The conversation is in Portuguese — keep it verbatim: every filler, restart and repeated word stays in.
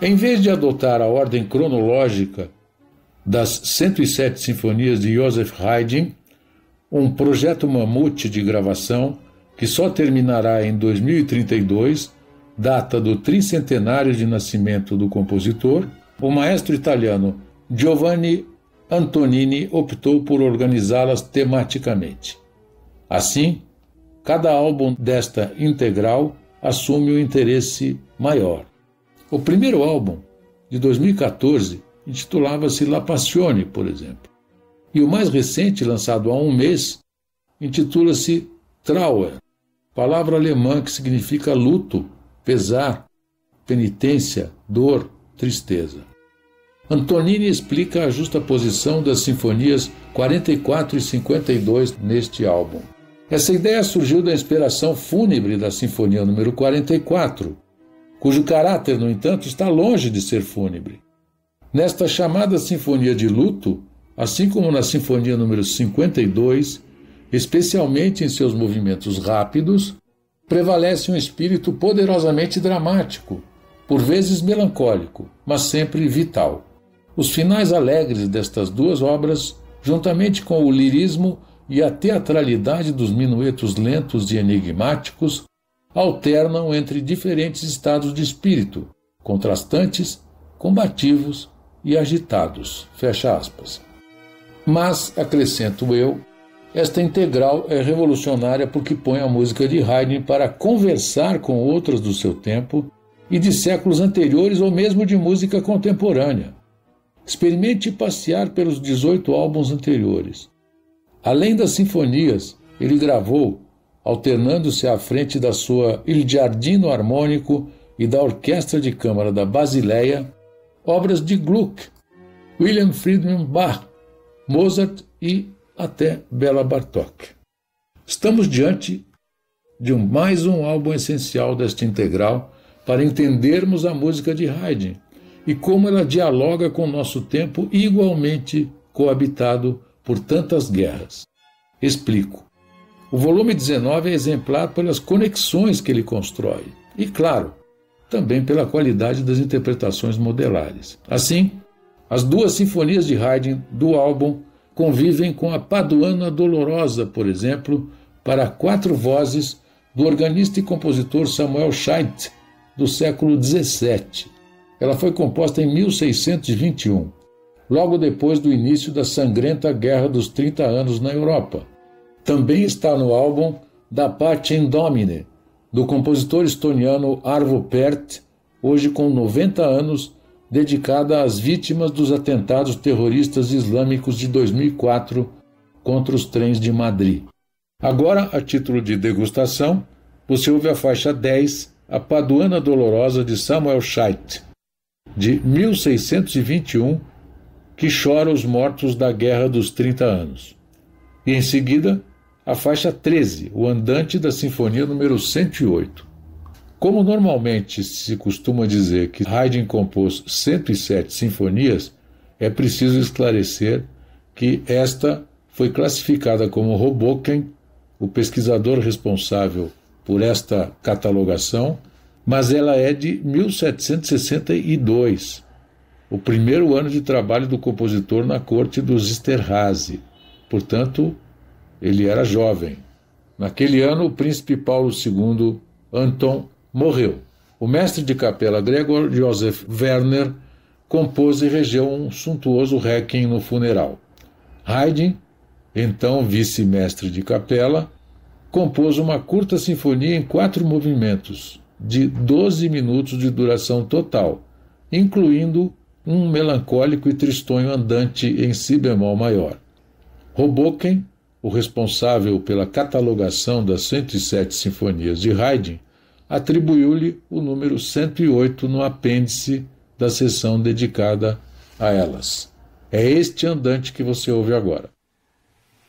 Em vez de adotar a ordem cronológica das cento e sete sinfonias de Joseph Haydn, um projeto mamute de gravação que só terminará em dois mil e trinta e dois, data do tricentenário de nascimento do compositor, o maestro italiano Giovanni Antonini optou por organizá-las tematicamente. Assim, cada álbum desta integral assume um interesse maior. O primeiro álbum, de dois mil e quatorze, intitulava-se La Passione, por exemplo. E o mais recente, lançado há um mês, intitula-se Trauer, palavra alemã que significa luto, pesar, penitência, dor, tristeza. Antonini explica a justaposição das sinfonias quarenta e quatro e cinquenta e dois neste álbum. Essa ideia surgiu da inspiração fúnebre da sinfonia número quarenta e quatro, cujo caráter, no entanto, está longe de ser fúnebre. Nesta chamada sinfonia de luto, assim como na sinfonia número cinquenta e dois, especialmente em seus movimentos rápidos, prevalece um espírito poderosamente dramático, por vezes melancólico, mas sempre vital. Os finais alegres destas duas obras, juntamente com o lirismo e a teatralidade dos minuetos lentos e enigmáticos, alternam entre diferentes estados de espírito, contrastantes, combativos e agitados. Fecha aspas. Mas, acrescento eu, esta integral é revolucionária porque põe a música de Haydn para conversar com outras do seu tempo e de séculos anteriores ou mesmo de música contemporânea. Experimente passear pelos dezoito álbuns anteriores. Além das sinfonias, ele gravou, alternando-se à frente da sua Il Giardino Armônico e da Orquestra de Câmara da Basileia, obras de Gluck, Wilhelm Friedrich Bach, Mozart e até Béla Bartók. Estamos diante de um, mais um álbum essencial desta integral para entendermos a música de Haydn e como ela dialoga com o nosso tempo igualmente coabitado por tantas guerras. Explico. O volume dezenove é exemplar pelas conexões que ele constrói e, claro, também pela qualidade das interpretações modelares. Assim, as duas sinfonias de Haydn do álbum convivem com a Paduana Dolorosa, por exemplo, para quatro vozes do organista e compositor Samuel Scheidt, do século dezessete. Ela foi composta em mil seiscentos e vinte e um, logo depois do início da sangrenta Guerra dos trinta anos na Europa. Também está no álbum Da Pace in Domine, do compositor estoniano Arvo Pärt, hoje com noventa anos, dedicada às vítimas dos atentados terroristas islâmicos de dois mil e quatro contra os trens de Madrid. Agora, a título de degustação, você ouve a faixa dez, A Paduana Dolorosa de Samuel Scheidt, de mil seiscentos e vinte e um, que chora os mortos da Guerra dos trinta anos. E em seguida, a faixa treze, O Andante da Sinfonia número cento e oito. Como normalmente se costuma dizer que Haydn compôs cento e sete sinfonias, é preciso esclarecer que esta foi classificada como Hoboken, o pesquisador responsável por esta catalogação, mas ela é de mil setecentos e sessenta e dois, o primeiro ano de trabalho do compositor na corte dos Esterházy. Portanto, ele era jovem. Naquele ano, o príncipe Paulo segundo, Anton, morreu. O mestre de capela Gregor Joseph Werner compôs e regeu um suntuoso requiem no funeral. Haydn, então vice-mestre de capela, compôs uma curta sinfonia em quatro movimentos, de doze minutos de duração total, incluindo um melancólico e tristonho andante em si bemol maior. Hoboken, o responsável pela catalogação das cento e sete sinfonias de Haydn, atribuiu-lhe o número cento e oito no apêndice da seção dedicada a elas. É este andante que você ouve agora.